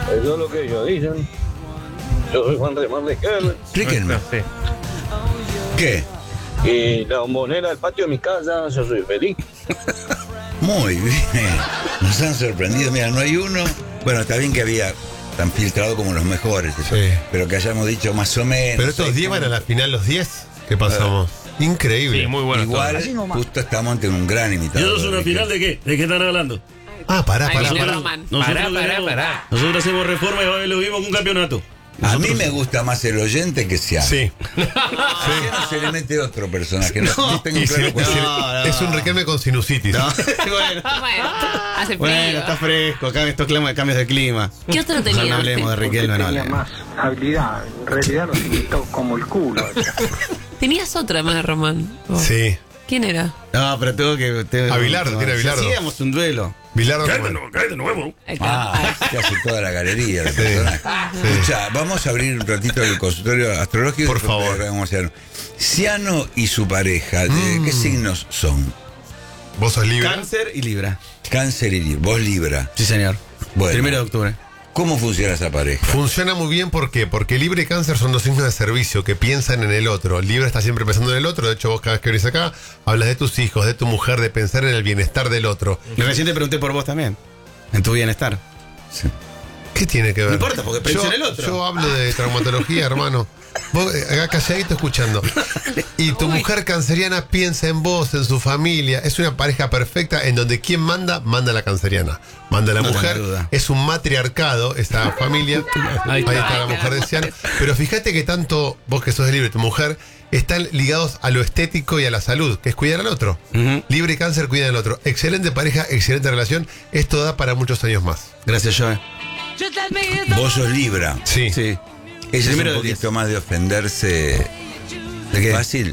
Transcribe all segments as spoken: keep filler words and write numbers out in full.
Eso es lo que ellos dicen. Yo soy Juan Román Riquelme. Riquelme. Sí. ¿Qué? Y la bombonera del patio de mi casa, yo soy feliz. Muy bien. Nos han sorprendido. Mira, no hay uno. Bueno, está bien que había tan filtrado como los mejores. Eso, Sí. pero que hayamos dicho más o menos. Pero estos seis diez van a puntos. la final, los diez. ¿Qué pasamos? Increíble. Sí, muy bueno. Igual, justo estamos ante un gran imitador. ¿Y eso es una final de qué? ¿De qué están hablando? Ah, pará, Ahí pará, viene pará. Román. Nosotros, Pará, pará, queremos- pará. nosotros hacemos reforma y va a ver lo mismo con un campeonato. A mí Nosotros- me gusta más el oyente que Ciano. Sí. ¿Por qué no se le mete otro personaje? No, no tengo Y se- claro y cuál se- es. No, no. es un Riquelme con sinusitis. No, bueno, Bueno, hace frío. bueno, está fresco. Acá estos clima- cambios de clima. ¿Qué otro tenía? No hablemos de Riquelme, no tenía hablemos. más habilidad. En realidad los imitó como el culo. Tenías otra más de Román. Oh. Sí. ¿Quién era? No, pero tengo que. tengo- Abilardo, no, tiene si Abilardo. hacíamos un duelo. Bilardo Cae de Román. nuevo, cae de nuevo. Ahí está. Ah, se hace toda la galería de Sí. personajes. Sí. Escuchá, vamos a abrir un ratito el consultorio astrológico. Por favor. Vamos a hacer. Ciano y su pareja, ¿de Mm. qué signos son? Vos sos libre. Cáncer y Libra. Cáncer y Libra. Vos Libra. Sí, señor. Bueno. Primero de octubre. ¿Cómo funciona esa pareja? Funciona muy bien, ¿por qué? Porque Libra y Cáncer son dos signos de servicio que piensan en el otro. Libra está siempre pensando en el otro. De hecho, vos cada vez que venís acá, hablas de tus hijos, de tu mujer, de pensar en el bienestar del otro. Y recién te pregunté por vos también. En tu bienestar. Sí. ¿Qué tiene que ver? No importa, porque pensé yo, en el otro. Yo hablo de traumatología, hermano. Vos eh, acá calladito escuchando. Y tu mujer canceriana piensa en vos, en su familia. Es una pareja perfecta en donde quien manda, manda la canceriana. Manda la No mujer. tengo duda. Es un matriarcado, esa familia. Ahí Ahí está, está. la mujer de Ciano. Pero fíjate que tanto vos que sos libre, tu mujer, están ligados a lo estético y a la salud, que es cuidar al otro. Ujú. Libre y Cáncer cuidan al otro. Excelente pareja, excelente relación. Esto da para muchos años más. Gracias, Joe. Vos sos Libra. Sí. Sí. Ella es Primero un de poquito más de ofenderse. ¿De qué? Fácil.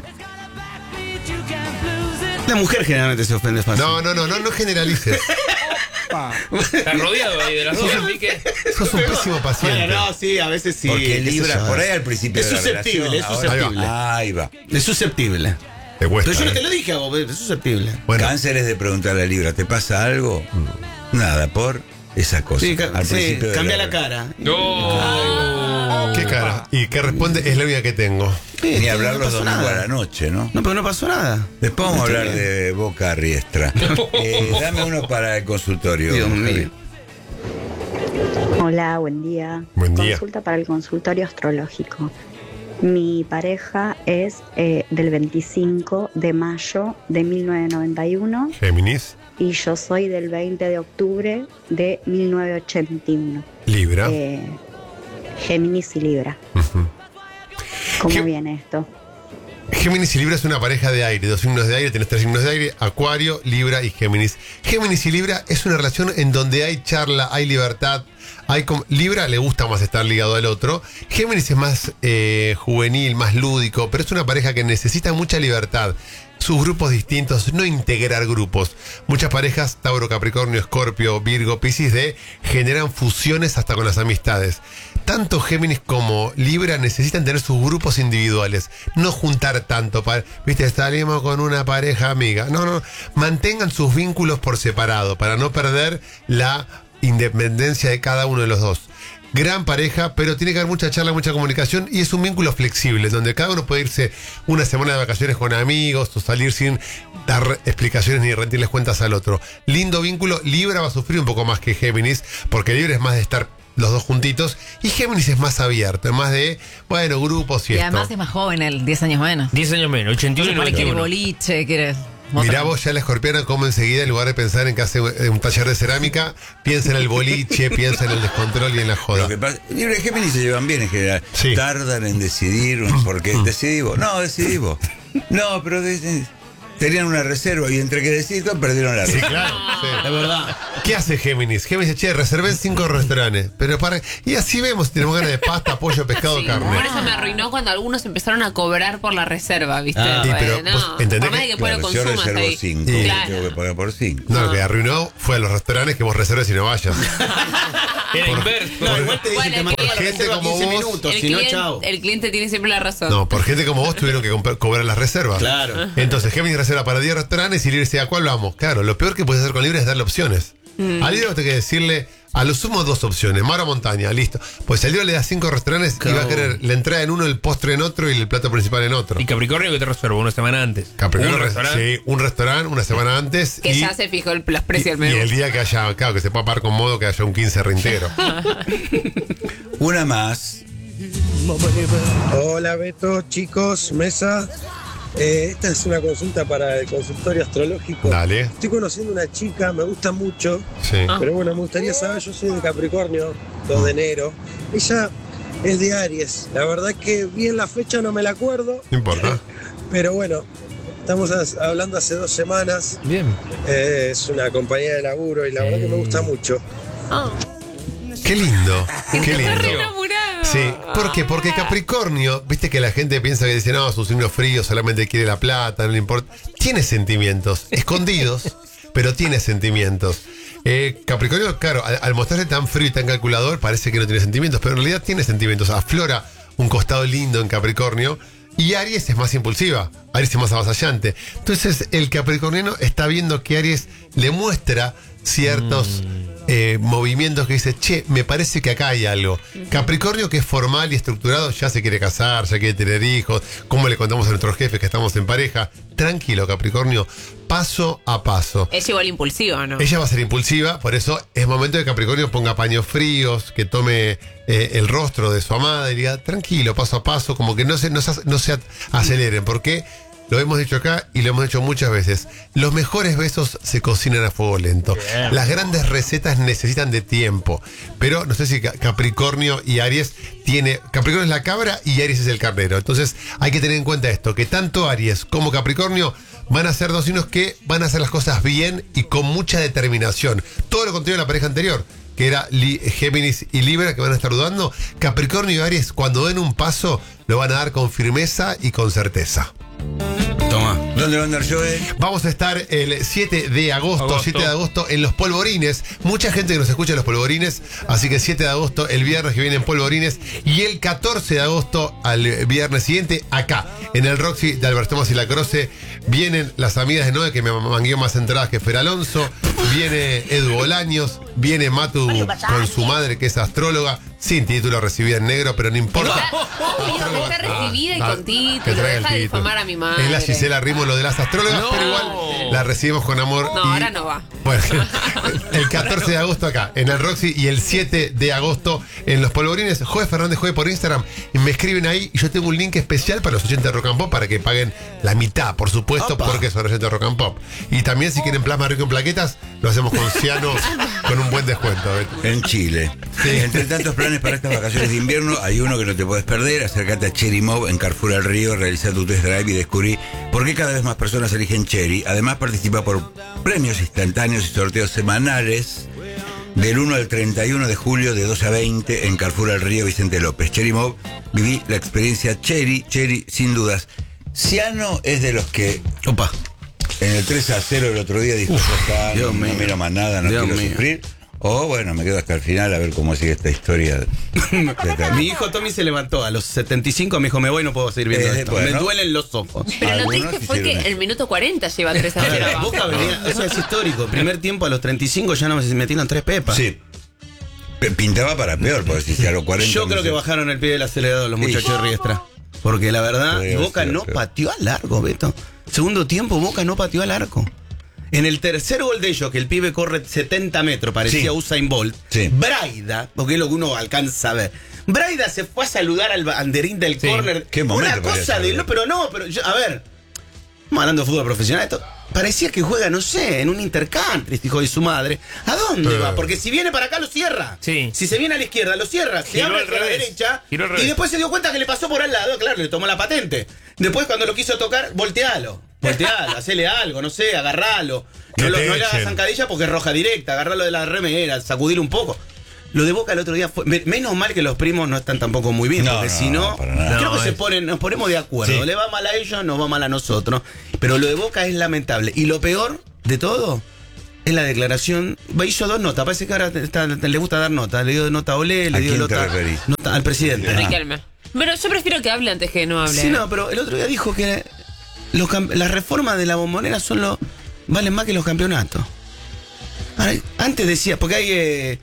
La mujer generalmente se ofende fácil. No, no, no, no, no generalices. Está rodeado ahí de las dos, así que. Sos un pésimo paciente. Bueno, no, sí, a veces sí. Porque qué sé Libra, yo. por ahí al principio Es de la susceptible, relación, es ahora- susceptible. Ahí va. Es susceptible. Te cuesta. Pero yo no ¿eh? te lo dije a vos, es susceptible. Bueno, Cáncer es de preguntarle a Libra, ¿te pasa algo? Nada, por esa cosa. Sí, ca- Al sí, principio de cambia la la cara. No. ¿qué cara? ¿Y qué responde? Es la única que tengo. Sí, Ni no hablar los pasó domingos nada. a la noche, ¿no? No, pero no pasó nada. Después vamos a Está hablar bien. de Boca Riestra. Eh, dame uno para el consultorio. Dios Javi. mío. Hola, buen día. Buen día. Consulta para el consultorio astrológico. Mi pareja es eh, del veinticinco de mayo de mil novecientos noventa y uno Géminis, y yo soy del veinte de octubre de mil novecientos ochenta y uno. Libra. Eh, Géminis y Libra. Ujú. ¿Cómo ¿Qué- viene esto? Géminis y Libra es una pareja de aire, dos signos de aire, tenés tres signos de aire, Acuario, Libra y Géminis. Géminis y Libra es una relación en donde hay charla, hay libertad, hay com- Libra le gusta más estar ligado al otro, Géminis es más eh, juvenil, más lúdico, pero es una pareja que necesita mucha libertad. Sus grupos distintos, no integrar grupos. Muchas parejas, Tauro, Capricornio, Escorpio, Virgo, Piscis, de generan fusiones hasta con las amistades. Tanto Géminis como Libra necesitan tener sus grupos individuales, no juntar tanto para, viste, salimos con una pareja amiga. No, no, mantengan sus vínculos por separado para no perder la independencia de cada uno de los dos. Gran pareja, pero tiene que haber mucha charla, mucha comunicación y es un vínculo flexible, donde cada uno puede irse una semana de vacaciones con amigos o salir sin dar explicaciones ni rendirles cuentas al otro. Lindo vínculo. Libra va a sufrir un poco más que Géminis, porque Libra es más de estar los dos juntitos y Géminis es más abierto, es más de, bueno, grupos y, Y esto. además es más joven, él, diez años menos. diez años menos, ochenta y uno y Supone que el noventa y uno. boliche, quiere. Mirá vos ya la escorpiana como enseguida, en lugar de pensar en que hace un taller de cerámica, piensa en el boliche, piensa en el descontrol y en la joda. Lo que pasa, Libra y Géminis se llevan bien en general. Sí. Tardan en decidir, porque decidí vos. No, decidí vos. No, pero de- tenían una reserva y entre que decidieron perdieron la Sí, reserva. claro. Sí. Es verdad. ¿Qué hace Géminis? Géminis dice, che, reservé en cinco restaurantes. Pero para. Y así vemos, tenemos ganas de pasta, pollo, pescado, Sí, carne. por eso me arruinó cuando algunos empezaron a cobrar por la reserva, ¿viste? Ah, sí, pero Bueno, vos entendés por más que- de que después Claro, lo yo consumas reservo ahí. cinco, Sí. Claro. tengo que pagar por cinco. No, lo que arruinó fue a los restaurantes que vos reserves y no vayas. Era inverso. No, igual te dicen Bueno, que el más cliente- gente como quince vos- minutos, El si no, cliente, chao. el cliente tiene siempre la razón. No, por gente como vos tuvieron que comprar- cobrar las reservas. Claro. Entonces Géminis reserva para diez restaurantes y Libre dice, ¿a cuál vamos? Claro, lo peor que puedes hacer con Libre es darle opciones. Mm. A Libre tenés que decirle, A lo sumo dos opciones, mar o montaña, listo. Pues si al Leo le da cinco restaurantes y va a querer la entrada en uno, el postre en otro y el plato principal en otro. ¿Y Capricornio que te reserva una semana antes? Capricornio, ¿Un restaurante? Sí, un restaurante una semana antes. Que y, ya se fijó el, los precios del y, y menú. el día que haya, claro, que se pueda pagar con modo, que haya un quince reintegro. Una más. Hola Beto, chicos, mesa. Eh, esta es una consulta para el consultorio astrológico. Dale. Estoy conociendo una chica, me gusta mucho. Sí. Pero bueno, me gustaría saber, yo soy de Capricornio, dos de enero. Ella es de Aries. La verdad que bien la fecha no me la acuerdo. No importa. Pero bueno, estamos as- hablando hace dos semanas. Bien. Eh, es una compañía de laburo y la verdad que me gusta mucho. Qué lindo, qué Está re lindo. enamorado. Sí, ¿por qué? Porque Capricornio, viste que la gente piensa que dice, no, su signo frío solamente quiere la plata, no le importa. Tiene sentimientos, escondidos, pero tiene sentimientos. Eh, Capricornio, claro, al, al mostrarse tan frío y tan calculador, parece que no tiene sentimientos, pero en realidad tiene sentimientos. Aflora un costado lindo en Capricornio. Y Aries es más impulsiva, Aries es más avasallante. Entonces el capricorniano está viendo que Aries le muestra ciertos eh, movimientos que dice, che, me parece que acá hay algo. Capricornio, que es formal y estructurado, ya se quiere casar, ya quiere tener hijos, como le contamos a nuestros jefes que estamos en pareja. Tranquilo, Capricornio, paso a paso. Es igual impulsivo, ¿no? Ella va a ser impulsiva, por eso es momento de que Capricornio ponga paños fríos, que tome eh, el rostro de su amada y diga, tranquilo, paso a paso, como que no se, no se, no se aceleren, porque lo hemos dicho acá y lo hemos dicho muchas veces. Los mejores besos se cocinan a fuego lento. Las grandes recetas necesitan de tiempo. Pero no sé si Capricornio y Aries tiene... Capricornio es la cabra y Aries es el carnero. Entonces hay que tener en cuenta esto, que tanto Aries como Capricornio van a ser dos signos que van a hacer las cosas bien y con mucha determinación. Todo lo contrario de la pareja anterior, que era Li- Géminis y Libra, que van a estar dudando. Capricornio y Aries, cuando den un paso, lo van a dar con firmeza y con certeza. Toma. ¿Dónde va a andar Joel? Vamos a estar el siete de agosto, Agosto. siete de agosto en Los Polvorines. Mucha gente que nos escucha en Los Polvorines, así que siete de agosto, el viernes que viene en Polvorines. Y el catorce de agosto, al viernes siguiente, acá, en el Roxy de Alberto Tomás y La Croce, vienen las amigas de Noé, que me mangueó más entradas que Fer Alonso. Viene Edu Bolaños, viene Matu con su madre, que es astróloga, sin título, recibida en negro, pero no importa. Obvio que está recibida y Ah, con que título. traiga el Deja de título. difamar a mi madre. Es la Gisela Rimo, lo de las astrólogas, No. pero igual la recibimos con amor. No, y- ahora no va. Bueno, el catorce de agosto acá, en el Roxy, y el siete de agosto en Los Polvorines. Joe Fernández Joe por Instagram, y me escriben ahí, y yo tengo un link especial para los oyentes de Rock and Pop para que paguen la mitad, por supuesto, Opa. porque son oyentes de Rock and Pop. Y también, si quieren plasma rico en plaquetas, lo hacemos con Ciano con un buen descuento. En Chile. Entre tantos planes para estas vacaciones de invierno, hay uno que no te puedes perder. Acércate a Cherry Mob en Carrefour El Río, realiza tu test drive y descubrí por qué cada vez más personas eligen Cherry. Además, participa por premios instantáneos y sorteos semanales del uno al treinta y uno de julio de doce a veinte en Carrefour El Río, Vicente López. Cherry Mob, viví la experiencia Cherry, Cherry sin dudas. Ciano es de los que... Opa. En el tres a cero el otro día dijo, yo acá, Dios no, no mío. miro más nada, no Dios quiero mío. sufrir. O bueno, me quedo hasta el final a ver cómo sigue esta historia. de- de- Mi hijo Tommy se levantó a los setenta y cinco, me dijo, me voy, no puedo seguir viendo Eh, esto. bueno. Me duelen los ojos. Pero lo Algunos triste fue hicieron que eso. el minuto cuarenta lleva tres a A cero ver, abajo. Boca venía, eso es histórico. Primer tiempo a los treinta y cinco ya no me metieron tres pepas. Sí. P- Pintaba para peor, porque si a los cuarenta... Yo no creo sé. que bajaron el pie del acelerador los Sí. muchachos de Riestra. Porque la verdad, Podría Boca ser, no pero- pateó al arco, Beto. Segundo tiempo, Boca no pateó al arco. En el tercer gol de ellos, que el pibe corre setenta metros, parecía Sí. Usain Bolt, Sí. Braida, porque es lo que uno alcanza a ver. Braida se fue a saludar al banderín del Sí. córner. Qué momento Una para cosa de... saludar. No, pero no, pero yo- a ver. Estamos hablando de fútbol profesional. Esto parecía que juega, no sé, en un intercountry, hijo de su madre. ¿A dónde Eh. va? Porque si viene para acá lo cierra. Sí. Si se viene a la izquierda, lo cierra. Se Giró abre al hacia la revés. derecha. Giró al Y revés. después se dio cuenta que le pasó por al lado. Claro, le tomó la patente. Después, cuando lo quiso tocar, voltealo. Voltealo, hacele algo, no sé, agarralo. No, Que lo, te no le hagas echen. zancadilla porque es roja directa. Agarralo de la remera, sacudir un poco. Lo de Boca el otro día fue. me- Menos mal que los primos no están tampoco muy bien, No, porque no, si no. no, para nada. Creo que No, se es- ponen, nos ponemos de acuerdo. Sí. Le va mal a ellos, nos va mal a nosotros. Pero lo de Boca es lamentable. Y lo peor de todo es la declaración. Va, hizo dos notas. Parece que ahora está- le gusta dar notas. Le dio nota a Olé, le ¿A dio quién te nota, referís? nota al presidente. Ah. Riquelme. Pero yo prefiero que hable antes que no hable. Sí, no, pero el otro día dijo que los cam- las reformas de la bombonera son los valen más que los campeonatos. Ahora, antes decía, porque hay eh,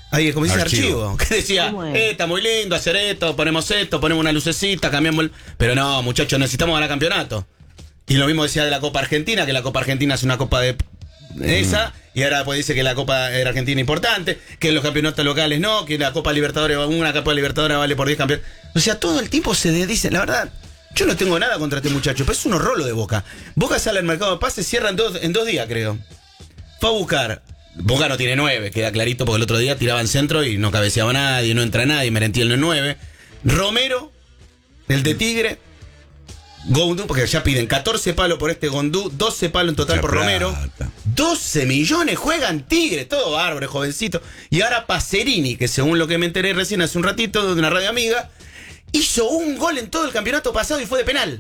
Ahí, como dice Archivo. archivo. Que decía, ¿Cómo es? eh, está muy lindo hacer esto, ponemos esto, ponemos una lucecita, cambiamos el... Pero no, muchachos, necesitamos ganar campeonato. Y lo mismo decía de la Copa Argentina, que la Copa Argentina es una copa de esa, y ahora pues dice que la Copa de Argentina es importante, que los campeonatos locales no, que la Copa Libertadores, una Copa Libertadores vale por diez campeones. O sea, todo el tiempo se dice, la verdad, yo no tengo nada contra este muchacho, pero es un horror lo de Boca. Boca sale al mercado de pases, cierra en dos, en dos días, creo. Fue a buscar. Boca no tiene nueve, queda clarito, porque el otro día tiraban centro y no cabeceaba nadie, no entra nadie, Merentiel no es nueve. Romero, el de Tigre, Gondú, porque ya piden catorce palos por este Gondú, doce palos en total Mucha por plata. Romero. doce millones juegan Tigre, todo bárbaro, jovencito. Y ahora Pacerini, que según lo que me enteré recién hace un ratito de una radio amiga, hizo un gol en todo el campeonato pasado y fue de penal.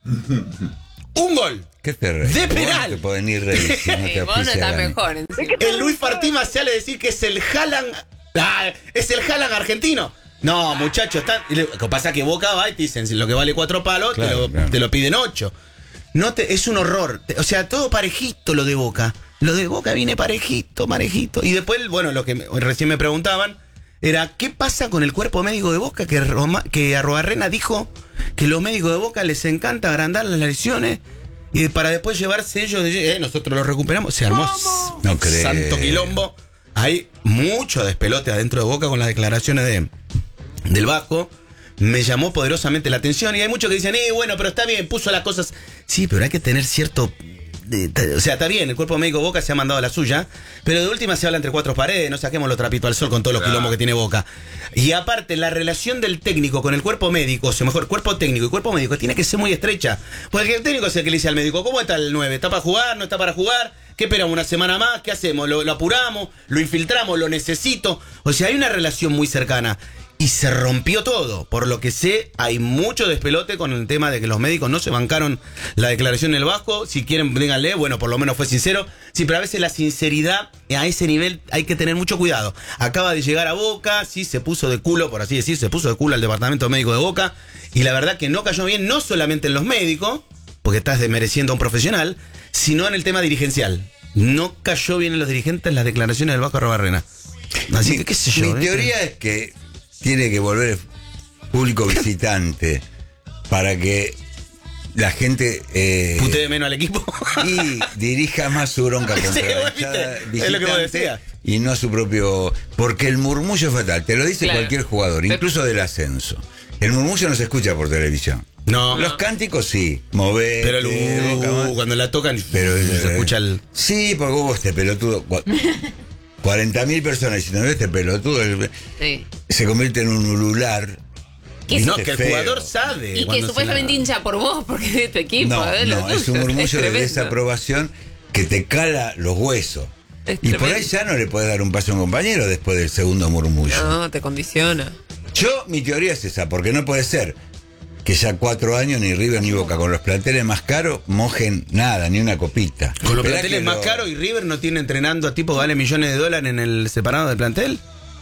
Un gol. ¿Qué te reís? De Vos penal. no te podés ni reír si no te Sí, vos no auspicia estás Gani. mejor. encima. El Luis Martín sale a decir que es el Haaland. Ah, es el Haaland argentino. No, muchachos, están. Lo que pasa es que Boca va y te dicen, si lo que vale cuatro palos, Claro, te, lo, claro. te lo piden ocho. No te, es un horror. Te- O sea, todo parejito lo de Boca. Lo de Boca viene parejito, parejito. Y después, bueno, lo que me- recién me preguntaban era, ¿qué pasa con el cuerpo médico de Boca? Que, Roma, que Arruabarrena dijo que los médicos de Boca les encanta agrandar las lesiones y para después llevarse ellos, de, eh, nosotros los recuperamos. Se armó No creo. santo quilombo. Hay mucho despelote adentro de Boca con las declaraciones de, del Vasco. Me llamó poderosamente la atención y hay muchos que dicen, eh, bueno, pero está bien, puso las cosas. Sí, pero hay que tener cierto... de- de- o sea, está bien, el cuerpo médico de Boca se ha mandado a la suya, pero de última se habla entre cuatro paredes, no saquemos los trapitos al sol con todos los quilombos que tiene Boca. Y aparte, la relación del técnico con el cuerpo médico, o sea, mejor, cuerpo técnico y cuerpo médico, tiene que ser muy estrecha. Porque el técnico es el que le dice al médico, ¿cómo está el nueve? ¿Está para jugar? ¿No está para jugar? ¿Qué esperamos? ¿Una semana más? ¿Qué hacemos? ¿Lo, lo apuramos? ¿Lo infiltramos? ¿Lo necesito? O sea, hay una relación muy cercana. Y se rompió todo. Por lo que sé, hay mucho despelote con el tema de que los médicos no se bancaron la declaración del Vasco. Si quieren, díganle, bueno, por lo menos fue sincero. Sí, pero a veces la sinceridad a ese nivel hay que tener mucho cuidado. Acaba de llegar a Boca, sí, se puso de culo, por así decir, se puso de culo al departamento médico de Boca. Y la verdad que no cayó bien, no solamente en los médicos, porque estás desmereciendo a un profesional, sino en el tema dirigencial. No cayó bien en los dirigentes las declaraciones del Vasco Arruabarrena. Así que, qué sé yo. Mi ¿eh? teoría es que tiene que volver público visitante para que la gente eh, Putee menos al equipo. y dirija más su bronca contra Sí, la vos hinchada viste, es lo que vos visitante decías. y no su propio... Porque el murmullo es fatal, te lo dice Claro. cualquier jugador, incluso del ascenso. El murmullo no se escucha por televisión. No. Los cánticos sí, mover. Pero el uh, cuando la tocan, Pero se eh, escucha el... Sí, porque hubo este pelotudo. cuarenta mil personas diciendo, este pelotudo el- Sí. se convierte en un ulular. Que no, Viste, que el feo. jugador sabe. Y que cuando se supuestamente la- hincha por vos, porque es de tu equipo. No, ¿eh? Lo no, es un tuyo. murmullo de tremendo. desaprobación que te cala los huesos. Es Y por tremendo. ahí ya no le puedes dar un paso a un compañero después del segundo murmullo. No, te condiciona. Yo, mi teoría es esa, porque no puede ser que ya cuatro años ni River ni Boca con los planteles más caros mojen nada, ni una copita. Con los Esperá planteles que más lo- caros y River no tiene entrenando a tipo que vale millones de dólares en el separado del plantel.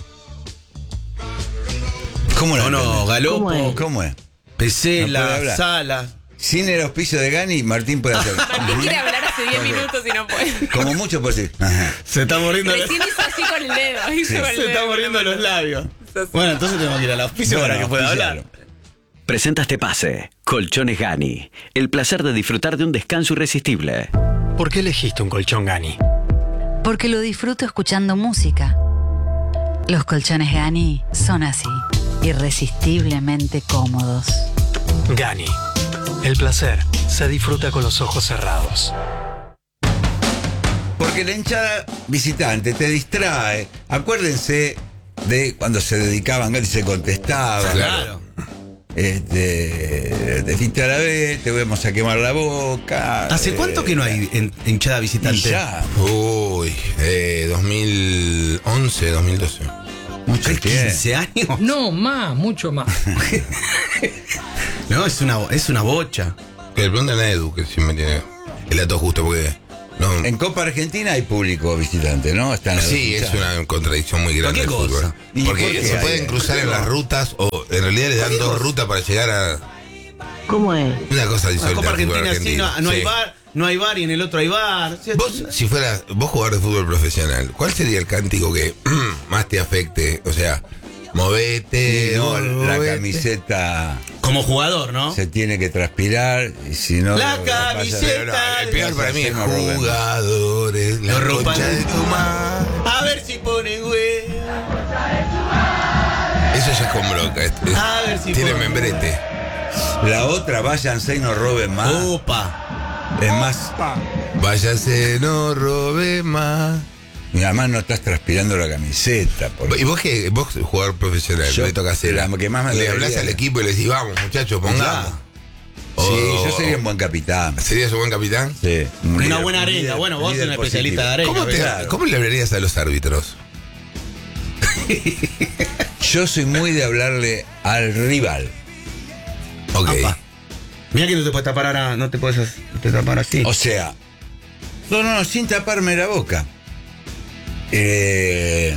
¿Cómo No, la no, entendés? Galopo, ¿Cómo es? ¿Cómo es? No Pesela, puede hablar. Sala. Sin el auspicio de Gani, Martín puede hacer. Martín quiere hablar hace diez minutos y no puede. Como mucho puede decir. Ajá. Se está muriendo los, Recién hizo así con el dedo. Hizo con el se está dedo. muriendo los labios. Bueno, entonces tenemos que ir al auspicio Bueno, para que pueda auspicialo. hablar. Presenta este pase. Colchones Gani. El placer de disfrutar de un descanso irresistible. ¿Por qué elegiste un colchón Gani? Porque lo disfruto escuchando música. Los colchones Gani son así, irresistiblemente cómodos. Gani. El placer se disfruta con los ojos cerrados. Porque la hinchada visitante te distrae. Acuérdense de cuando se dedicaban, Gani se contestaba. Claro. Este, te fuiste a la vez, te vamos a quemar la boca. ¿Hace eh, cuánto que no hay en- hinchada y visitante? ya, Uy, eh, dos mil once, dos mil doce. mucho ¿Hay tiempo. quince años? No, más, mucho más. No, es una, es una bocha. Que le preguntan a Edu, que si me tiene el dato justo, porque... No, En Copa Argentina hay público visitante, ¿no? Están los sí, es hinchas. una contradicción muy grande ¿Por del qué fútbol. cosa? ¿Y Porque por qué se hay? pueden cruzar en las rutas, o en realidad les dan dos rutas para llegar a ¿Cómo es? una cosa La insólita. Copa del fútbol Argentina sí, no, no hay Sí. bar, no hay bar y en el otro hay bar. O sea, Vos, si fueras vos jugador de fútbol profesional, ¿cuál sería el cántico que más te afecte? O sea, movete, Y no, la movete. camiseta como jugador, ¿no? se tiene que transpirar y si no La lo- camiseta. Pero no, el peor para mí es No roben. jugadores, la Lo roban. concha de tu madre. A ver si pone güey. Eso ya es con bronca. es- es- A ver si tiene pone- membrete. La otra, váyanse y no roben más. Opa. Es más, Váyase, no robe más. y además no estás transpirando la camiseta. porque- Y vos que vos jugador profesional, Yo, le toca hacer. la que más me le dolería hablas al era- equipo y le decís, vamos, muchachos, pongamos. Sí, O- yo sería un buen capitán. ¿Serías un buen capitán? Sí, un Una líder- buena un arenga. líder- Bueno, vos sos líder un especialista de positivo. arenga. ¿Cómo, te- Claro. ¿Cómo le hablarías a los árbitros? Yo soy muy de hablarle al rival. Ok. Mira que no te puedes tapar ahora, no te puedes no te tapar así. O sea, no, no, no, sin taparme la boca. Eh,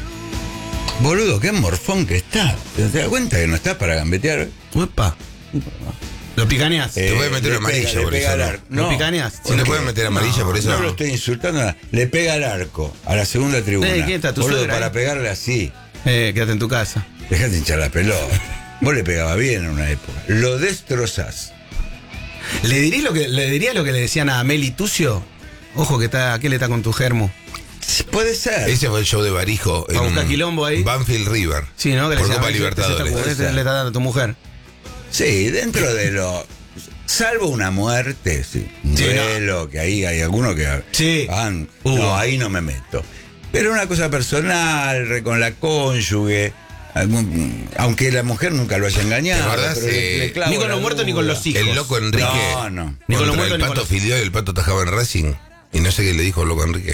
boludo, qué morfón que está. ¿Te das cuenta que no estás para gambetear? Uepa. Lo picaneás. Eh, Te puede meter le amarilla pega- por le eso, pega ¿no? al ar- ¿Lo no. picaneás? ¿Se le puede meter amarilla por eso? No lo estoy insultando nada. Le pega al arco, a la segunda tribuna. Eh, ¿quién está? ¿Tu Boludo, suegra, para eh? pegarle así. Eh, quédate en tu casa. Dejate hinchar la pelota. Vos le pegabas bien en una época. Lo destrozás. ¿Le diría lo que le diría lo que le decían a Meli Tucio? Ojo que está, aquel está con tu germo. Sí, puede ser. Ese fue el show de Barijo ¿Va a buscar en quilombo ahí? Banfield River. Sí, ¿no? Que le Por decían, Copa "Ay, se- se está Libertadores. cu- este le está dando a tu mujer. Sí, dentro de lo. Salvo una muerte, sí. Un Sí, duelo, que ahí hay algunos que. Sí. van- Hubo. no, ahí no me meto. Pero una cosa personal, re- con la cónyuge. algún- aunque la mujer nunca lo haya engañado. ¿Te acordás, pero le- eh, le clavo ni con la los muertos ni con duda. los hijos. El loco Enrique. No, no. Ni con los Contra muertos el ni con Pato los- Filiol, el Pato tajaba en Racing. Y no sé qué le dijo el loco Enrique.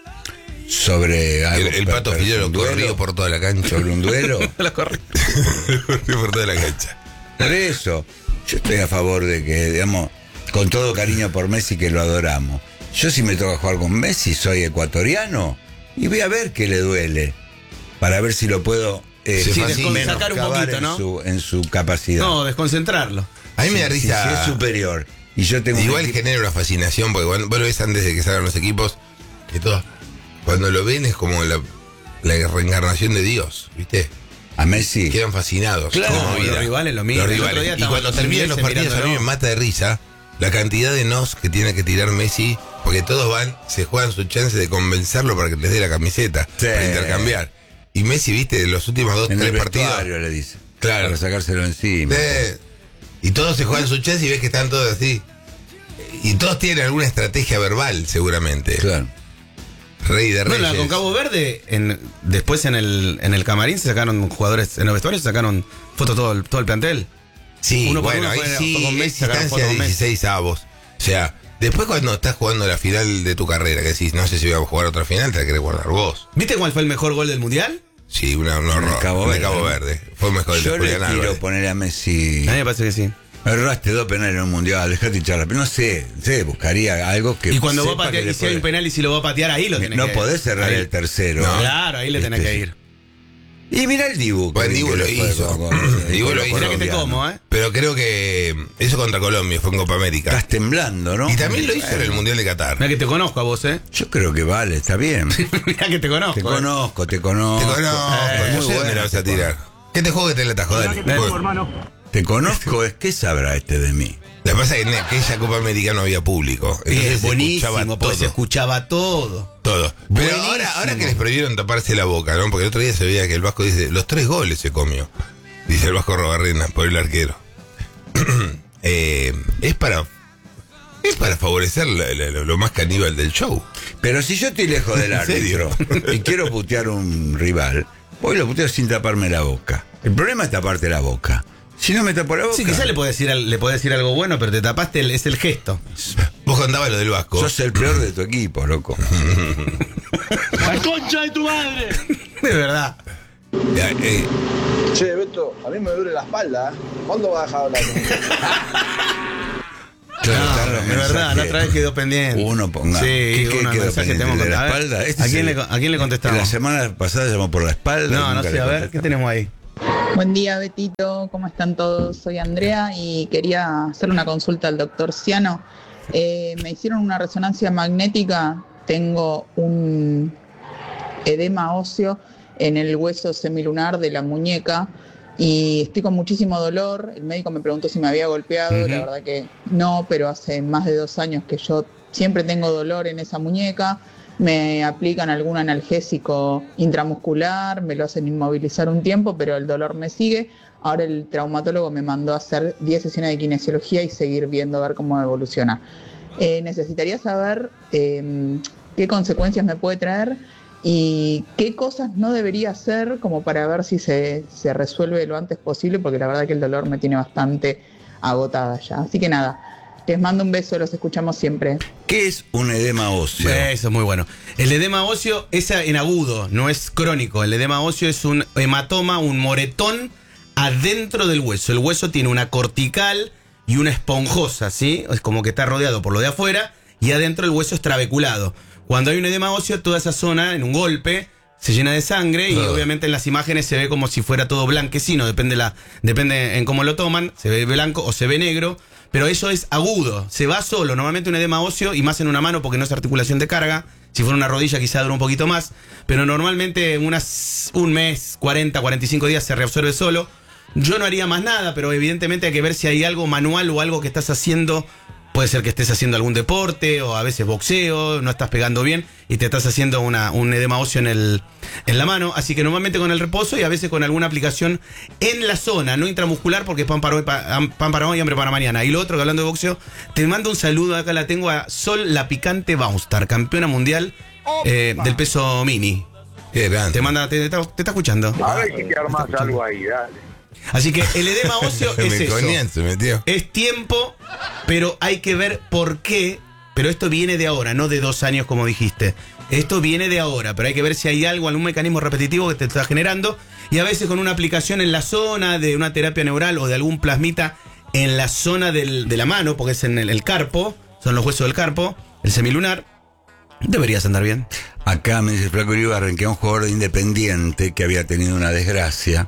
Sobre algo. El, el Pato per- Filiol lo un duelo, corrió por toda la cancha. Sobre un duelo. La corre. Lo corrió por toda la cancha. Por eso, yo estoy a favor de que, digamos, con todo cariño por Messi, que lo adoramos. Yo si me toca jugar con Messi, soy ecuatoriano y voy a ver qué le duele, para ver si lo puedo eh, Sí, si descon- menoscabar sacar un poquito, en ¿no? su, en su capacidad. No, desconcentrarlo. A mí me da Si- si- risa. si es superior. Y yo tengo un Igual equipo- genera una fascinación, porque cuando, vos lo ves antes de que salgan los equipos, que todos, cuando lo ven es como la, la reencarnación de Dios, ¿viste? a Messi. Quedan fascinados. Claro, como los vida. rivales lo mismo. Los El otro rivales. día Y estaban cuando los terminan los ingleses partidos a mí me mirándolo. mata de risa la cantidad de nos que tiene que tirar Messi, porque todos van, se juegan su chance de convencerlo para que les dé la camiseta, Sí. para intercambiar. Y Messi, viste, de los últimos dos, en tres el partidos. vestuario le dice. Claro. Para sacárselo encima. Eh, y todos se juegan su chance y ves que están todos así. Y todos tienen alguna estrategia verbal, seguramente. Claro. Rey de Reyes. Bueno, con Cabo Verde, en, después en el, en el camarín se sacaron jugadores, en los vestuarios se sacaron fotos todo el, todo el plantel. Sí, Uno por bueno, uno ahí fue- sí, fue con Messi, es sacaron distancia fotos de con Messi. dieciséis avos. O sea, después cuando estás jugando la final de tu carrera, que decís, no sé si voy a jugar otra final, te la querés guardar vos. ¿Viste cuál fue el mejor gol del mundial? Sí, una, un horror. Cabo de Verde, Cabo ¿no? Verde. Fue mejor el de Yo le Julián quiero Álvarez. poner a Messi. A mí me parece que sí. Erraste dos penales en un mundial, dejate hinchar la- pero no sé, no sé, buscaría algo que. Y cuando va a sepa patear, que le y si hay puede- un penal y si lo va a patear, ahí lo tenés No que podés cerrar ahí. el tercero. No. Claro, ahí le tenés Este, que ir. Y mira el Dibu. Bueno, que- Dibu que lo le fue hizo. con- con- Dibu con lo los hizo. Mirá que te colombianos. como, ¿eh? Pero creo que eso contra Colombia fue en Copa América. Estás temblando, ¿no? Y también lo hizo en el Mundial de Qatar. Mirá que te conozco a vos, ¿eh? Yo creo que vale, está bien. Mirá que te conozco. Te ¿eh? conozco, te conozco. Te conozco, Eh, no muy sé dónde bueno, la vas a te tirar. ¿Qué te juego que te la atajo? Dale. Juega. Te conozco, es que sabrá este de mí. Lo que pasa es que en aquella Copa América no había público. Y Entonces es se buenísimo, escuchaba porque se todo. escuchaba todo. Todo. Pero Buenísimo. ahora, ahora que les prohibieron taparse la boca, ¿no? Porque el otro día se veía que el Vasco dice, los tres goles se comió. Dice el Vasco Robarrena, por el arquero. eh, es para es para favorecer la- la- lo, lo más caníbal del show. Pero si yo estoy lejos del ¿En serio? árbitro y quiero putear un rival, voy y lo puteo sin taparme la boca. El problema es taparte la boca. Si no me tapo la boca. Sí, quizás le podés decir, al- le podés decir algo bueno, pero te tapaste, el- es el gesto. Vos contabas lo del Vasco. Sos el peor de tu equipo, loco. ¡La concha de tu madre! De verdad. Ya, eh, Che, Beto, a mí me duele la espalda. ¿eh? ¿Cuándo vas a dejar hablar? Claro, Es verdad, la otra vez quedó pendiente. Uno ponga. Sí, ¿Qué, qué uno quedó mensaje pendiente? tenemos ¿De que- la a ver, espalda? Este ¿a es quién el- le- a quién le contestamos? La semana pasada llamó por la espalda. No, no nunca sé, le a ver, contesté. ¿qué tenemos ahí? Buen día, Betito. ¿Cómo están todos? Soy Andrea y quería hacer una consulta al doctor Ciano. Eh, me hicieron una resonancia magnética, tengo un edema óseo en el hueso semilunar de la muñeca y estoy con muchísimo dolor. El médico me preguntó si me había golpeado, Uh-huh. la verdad que no, pero hace más de dos años que yo siempre tengo dolor en esa muñeca. Me aplican algún analgésico intramuscular, me lo hacen inmovilizar un tiempo, pero el dolor me sigue. Ahora el traumatólogo me mandó a hacer diez sesiones de kinesiología y seguir viendo a ver cómo evoluciona. Eh, necesitaría saber eh, qué consecuencias me puede traer y qué cosas no debería hacer como para ver si se, se resuelve lo antes posible, porque la verdad que el dolor me tiene bastante agotada ya. Así que nada, les mando un beso, los escuchamos siempre. ¿Qué es un edema óseo? Eso es muy bueno. El edema óseo es en agudo, no es crónico. El edema óseo es un hematoma, un moretón adentro del hueso. El hueso tiene una cortical y una esponjosa, ¿sí? Es como que está rodeado por lo de afuera y adentro el hueso es trabeculado. Cuando hay un edema óseo, toda esa zona, en un golpe, se llena de sangre y Oh. obviamente en las imágenes se ve como si fuera todo blanquecino, depende, la, depende en cómo lo toman, se ve blanco o se ve negro, pero eso es agudo, se va solo, normalmente un edema óseo y más en una mano porque no es articulación de carga, si fuera una rodilla quizá dura un poquito más, pero normalmente en unas, un mes, cuarenta, cuarenta y cinco días se reabsorbe solo. Yo no haría más nada, pero evidentemente hay que ver si hay algo manual o algo que estás haciendo. Puede ser que estés haciendo algún deporte o a veces boxeo, no estás pegando bien y te estás haciendo una, un edema óseo en, el, en la mano. Así que normalmente con el reposo y a veces con alguna aplicación en la zona, no intramuscular porque es pan para hoy, pa- pan para hoy y hambre para mañana. Y lo otro, que hablando de boxeo, te mando un saludo, acá la tengo a Sol La Picante Baustar, campeona mundial eh, del peso mini. Qué grande. Te manda, te, te, te está escuchando. A ver si te armas algo ahí, dale. Así que el edema óseo es Me eso. conían, se metió. Es tiempo, pero hay que ver por qué. Pero esto viene de ahora, no de dos años como dijiste. Esto viene de ahora, pero hay que ver si hay algo, algún mecanismo repetitivo que te está generando. Y a veces con una aplicación en la zona de una terapia neural o de algún plasmita en la zona del- de la mano, porque es en el, el carpo, son los huesos del carpo, el semilunar, deberías andar bien. Acá me dice Flaco Iribarren que a un jugador de Independiente que había tenido una desgracia,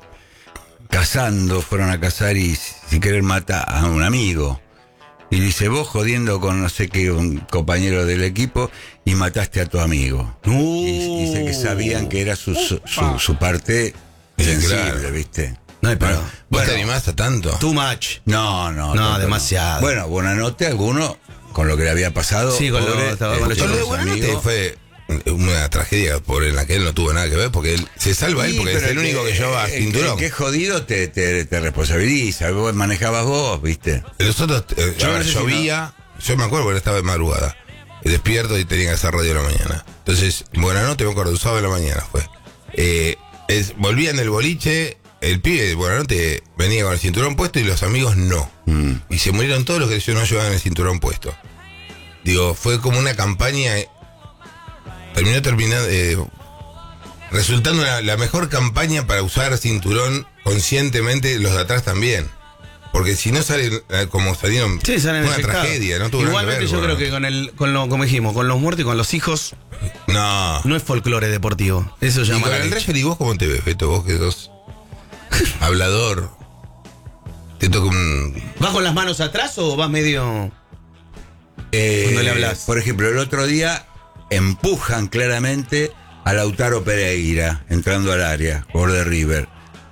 cazando, fueron a cazar y sin querer mata a un amigo. Y dice, vos jodiendo con no sé qué, un compañero del equipo, y mataste a tu amigo. Uh. Y dice que sabían que era su, su, su- su parte sensible, claro. ¿viste? No hay pero. ¿Vos Bueno. te animás a tanto? Too much. No, no. No, tanto demasiado. Bueno, Buenanote, alguno, con lo que le había pasado. Sí, con lo- pobre, estaba con los eh, Lo de los Buenanote amigos. fue una tragedia por en la que él no tuvo nada que ver, porque él se salva él Sí, porque es pero el único que lleva el- cinturón. El que es jodido te, te, te responsabiliza. Vos manejabas vos, ¿viste? Nosotros, eh, Yo a ver, no sé si llovía, yo me acuerdo porque estaba de madrugada, eh, despierto y tenía que hacer radio de la mañana. Entonces, buena noche, me acuerdo, un sábado de la mañana fue. Eh, es, volvía en el boliche, el pibe de buena noche venía con el cinturón puesto y los amigos no. Mm. Y se murieron todos los que no llevaban el cinturón puesto. Digo, fue como una campaña, eh, terminó terminando, eh, resultando la, la mejor campaña para usar cinturón conscientemente, los de atrás también. Porque si no salen eh, como salieron, Sí, salen fue una afectados. tragedia, no tuvo nada que Igualmente ver, yo bueno. creo que con el, con lo, como dijimos, con los muertos y con los hijos, No. no es folclore deportivo. Eso Y llama con la el leche. referee, ¿vos cómo te ves, Feto? Vos que sos hablador. Te toca un... ¿Vas con las manos atrás o vas medio...? Eh, Cuando le hablas. Por ejemplo, el otro día empujan claramente a Lautaro Pereira entrando al área, jugador de River,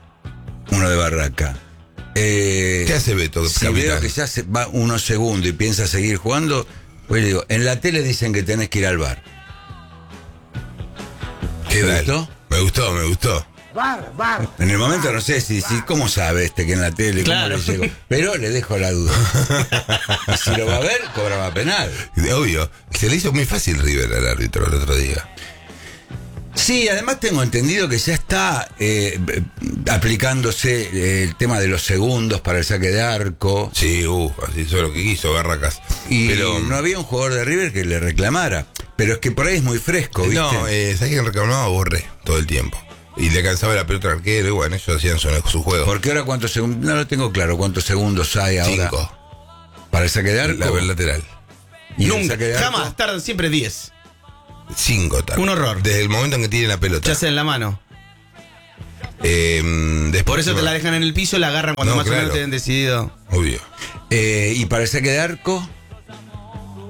uno de Barraca. Eh, ¿Qué hace Beto, Si capitán? veo que ya se va unos segundos y piensa seguir jugando, pues le digo, en la tele dicen que tenés que ir al bar. ¿Qué ¿Te tal? gustó? Me gustó, me gustó. Bar, bar. En el momento no sé si, si cómo sabe este que en la tele, Claro. cómo le llegó, pero le dejo la duda. Y si lo va a ver, cobraba penal. Obvio. Se le hizo muy fácil River al árbitro el otro día. Sí, además tengo entendido que ya está eh, aplicándose eh, el tema de los segundos para el saque de arco. Sí, uh, así hizo lo que quiso, Barracas. Y Pero no había un jugador de River que le reclamara. Pero es que por ahí es muy fresco, ¿viste? no, eh, ¿sabes quién reclamaba? Borré todo el tiempo. Y le cansaba la pelota al arquero y bueno, ellos hacían su, su juego. Porque ahora cuántos segundos, no lo tengo claro, cuántos segundos hay ahora Cinco. para el saque de arco. La, la lateral. Y el Nunca, saque de arco, jamás, tardan siempre diez. Cinco, tal. Un horror. Desde el momento en que tienen la pelota. Ya sea en la mano. Eh, después Por eso te la dejan en el piso, la agarran cuando No, más o claro. menos te han decidido. Obvio. Eh, y para el saque de arco,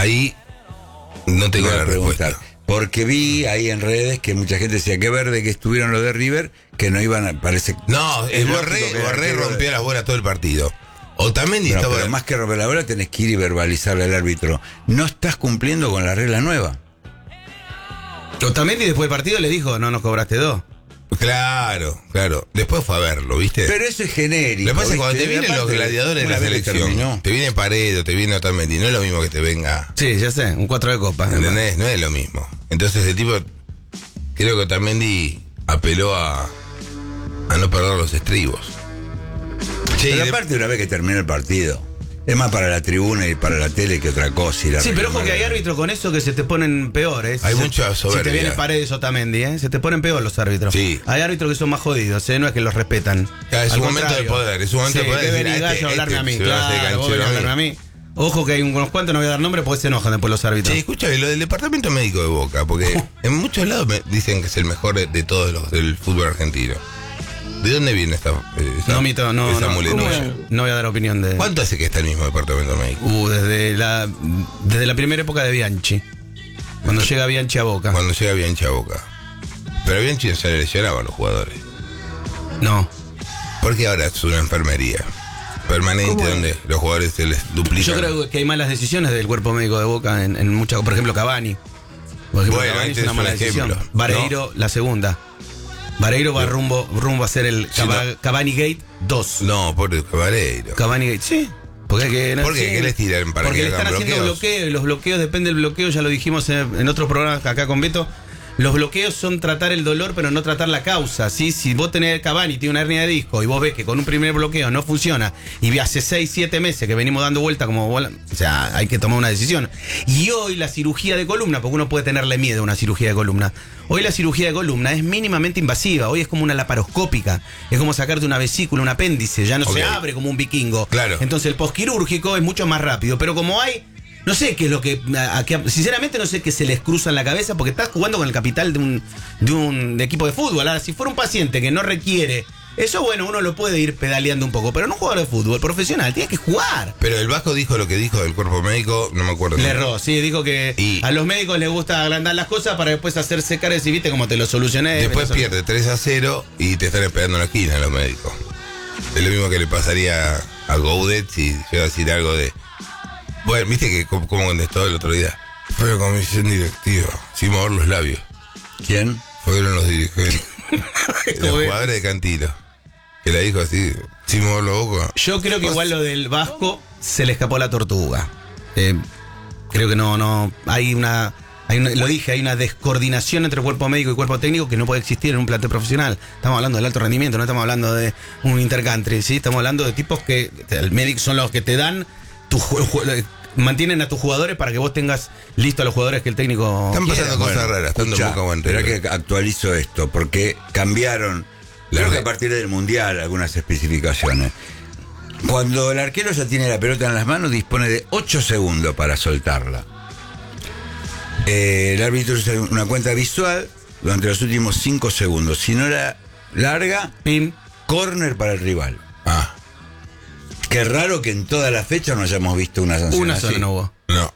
Ahí no tengo la respuesta. Porque vi ahí en redes que mucha gente decía que verde que estuvieron los de River, que no iban a, parece. No, el Borré, Borré rompió las bolas todo el partido. Otamendi no, estaba. Pero más que romper la bola tenés que ir y verbalizarle al árbitro. No estás cumpliendo con la regla nueva. Otamendi después del partido le dijo, no nos cobraste dos. Claro, claro. Después fue a verlo, ¿viste? Pero eso es genérico. Lo que pasa es que cuando ¿viste? te vienen los gladiadores de la selección, te viene Paredo, te viene Otamendi, no es lo mismo que te venga. Sí, ya sé, un cuatro de copa. ¿Entendés? No es lo mismo. Entonces el tipo, creo que Otamendi apeló a, a no perder los estribos. Sí, pero aparte una vez que terminó el partido, es más para la tribuna y para la tele que otra cosa. Y la sí, pero ojo que hay árbitros con eso que se te ponen peores. Hay se, mucha soberbia. Si te viene Paredes Otamendi, ¿eh? Se te ponen peor los árbitros. Sí. Hay árbitros que son más jodidos, ¿eh? No es que los respetan. Ya, es Al un momento de contrario. poder, es un momento sí, de poder. Que decir, venís este, gallo a hablarme este, a mí, se va a hacer claro, vos canchero venís a a mí. hablarme a mí. Ojo que hay unos cuantos, no voy a dar nombre porque se enojan después los árbitros. Sí, escucha, lo del departamento médico de Boca, porque en muchos lados me dicen que es el mejor de, de todos los del fútbol argentino. ¿De dónde viene esta, esa, no, mito, no, esa no, muletilla? no, no voy a dar opinión de... ¿Cuánto hace que está el mismo departamento médico? Uh, desde la desde la primera época de Bianchi. Cuando llega Bianchi a Boca. Cuando llega Bianchi a Boca. Pero a Bianchi se le lesionaban los jugadores. No. Porque ahora es una enfermería permanente donde los jugadores se les duplican. Yo creo que hay malas decisiones del cuerpo médico de Boca en, en muchas... Por ejemplo, Cavani. Por ejemplo, Bueno, Cavani este es una es un mala ejemplo, decisión. Vareiro, ¿no? la segunda. Vareiro va No. rumbo, rumbo a ser el Sí, Cava- no. Cavani Gate dos. No, por Vareiro. Cavani Gate, sí. Porque hay que, ¿Por qué? sí. ¿Qué les tiran para Porque que le están hagan haciendo bloqueos? bloqueos y los bloqueos, depende del bloqueo, ya lo dijimos en, en otros programas acá con Beto. Los bloqueos son tratar el dolor, pero no tratar la causa. ¿Sí? Si vos tenés Cavani, tiene una hernia de disco, y vos ves que con un primer bloqueo no funciona, y hace seis, siete meses que venimos dando vuelta como bola, o sea, hay que tomar una decisión. Y hoy la cirugía de columna, porque uno puede tenerle miedo a una cirugía de columna, hoy la cirugía de columna es mínimamente invasiva, hoy es como una laparoscópica, es como sacarte una vesícula, un apéndice, ya no Ok. se abre como un vikingo. Claro. Entonces el posquirúrgico es mucho más rápido, pero como hay... No sé qué es lo que, a- a qué- sinceramente no sé qué se les cruza en la cabeza porque estás jugando con el capital de un, de un de equipo de fútbol. Ahora, si fuera un paciente que no requiere eso, bueno, uno lo puede ir pedaleando un poco, pero no un jugador de fútbol profesional, tiene que jugar. Pero el Vasco dijo lo que dijo del cuerpo médico, no me acuerdo. Le cómo. erró, sí, dijo que Y- a los médicos les gusta agrandar las cosas para después hacerse cara y viste como te lo solucioné. Después me lo pierde tres a cero y te están esperando en la esquina los médicos. Es lo mismo que le pasaría a Goudet si llega a decir algo de... Bueno, viste que como como contestó el otro día. Fue la comisión directiva, sin mover los labios. ¿Quién? Fueron los dirigentes. los Como jugadores de Cantilo. Que la dijo así, sin mover la boca. Yo creo que igual lo del Vasco se le escapó la tortuga. Eh, creo que no, no. Hay una, hay una- lo dije, hay una descoordinación entre cuerpo médico y cuerpo técnico que no puede existir en un plantel profesional. Estamos hablando del alto rendimiento, no estamos hablando de un intercountry, ¿sí? Estamos hablando de tipos que el médico son los que te dan tu ju- ju- mantienen a tus jugadores para que vos tengas listo a los jugadores que el técnico Están quiera. pasando cosas raras, tanto Escuchá, Boca como en espera River. que actualizo esto, porque cambiaron, La creo que re- a partir del Mundial, algunas especificaciones. Cuando el arquero ya tiene la pelota en las manos, dispone de ocho segundos para soltarla. Eh, el árbitro usa una cuenta visual durante los últimos cinco segundos. Si no la larga, Pim. córner para el rival. Ah, Qué raro que en toda la fecha no hayamos visto una sanción Una así. sola no hubo. no.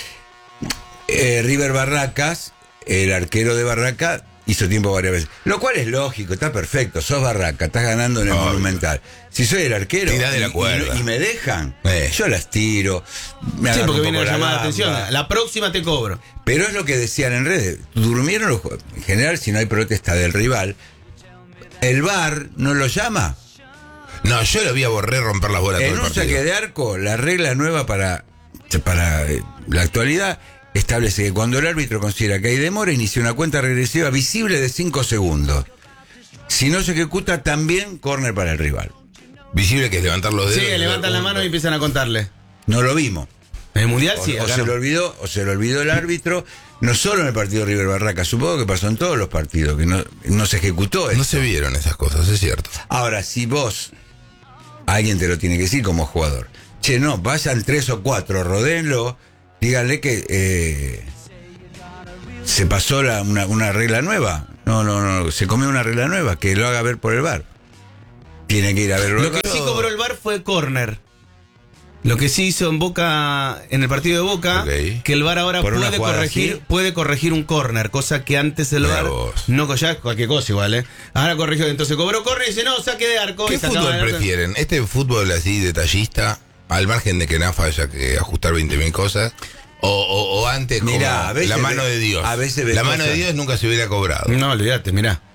Eh, River Barracas, el arquero de Barraca, hizo tiempo varias veces. Lo cual es lógico, está perfecto. Sos Barraca, estás ganando en el Obvio. Monumental. Si soy el arquero Tirá de la y- cuerda. y, y me dejan, Eh. yo las tiro. Me Sí, agarro porque un viene poco la llamada de gamba. atención. La próxima te cobro. Pero es lo que decían en redes. Durmieron los jugadores. En general, si no hay protesta del rival, el V A R no lo llama. No, yo lo vi a Borré romper las bolas todo En el un partido. saque de arco, la regla nueva para, para eh, la actualidad establece que cuando el árbitro considera que hay demora, inicia una cuenta regresiva visible de cinco segundos. Si no se ejecuta, también córner para el rival. Visible que es levantar los Sí, dedos. levantan la mano y empiezan a contarle. No lo vimos. En el Mundial O, sí, o acá se no. lo olvidó, o se lo olvidó el árbitro, no solo en el partido River Barraca, supongo que pasó en todos los partidos, que no, no se ejecutó No eso. se vieron esas cosas, es cierto. Ahora, si vos, alguien te lo tiene que decir como jugador, che, no, vayan tres o cuatro, rodéenlo, díganle que eh, se pasó la- una, una regla nueva. No, no, no, se comió una regla nueva, que lo haga ver por el V A R. Tiene que ir a verlo. Lo que sí cobró el V A R fue córner. Lo que sí hizo en Boca, en el partido de Boca, Ok. que el V A R ahora Por una puede jugada corregir, así. puede corregir un córner, cosa que antes el V A R Mirá vos. no, ya cualquier cosa igual, ¿eh? Ahora corrigió, entonces cobró córner y dice, no, saque de arco. ¿Qué y sacaba fútbol de arco. prefieren? ¿Este fútbol así detallista, al margen de que Nafa haya que ajustar veinte mil cosas? O, o, o antes, como Mirá, a veces la mano ve- de Dios. a veces ve la mano cosas- de Dios nunca se hubiera cobrado. No, olvídate, mirá.